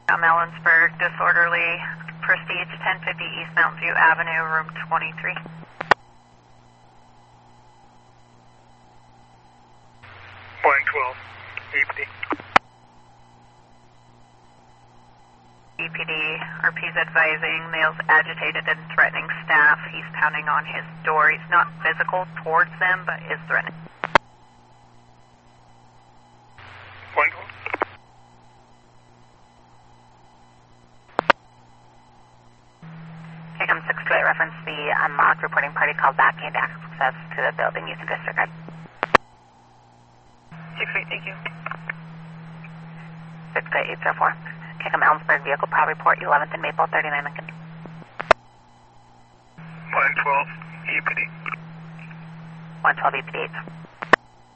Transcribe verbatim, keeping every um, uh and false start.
I'm Ellensburg, disorderly, Prestige, ten fifty East Mountain View Avenue, room twenty-three. one twelve, E P D. E P D, R P's advising, male's agitated and threatening staff. He's pounding on his door. He's not physical towards them, but is threatening. one twelve. K C O M six two eight, reference the unlocked reporting party called back, gained access to the building using disregard. six eight, thank you. six two eight zero four. K C O M Ellensburg vehicle prowl report, eleventh and Maple, thirty-nine Lincoln. one twelve, E P D. one twelve E P D eight.